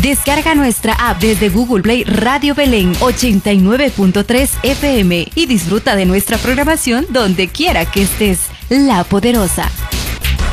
Descarga nuestra app desde Google Play Radio Belén 89.3 FM y disfruta de nuestra programación donde quiera que estés. La Poderosa.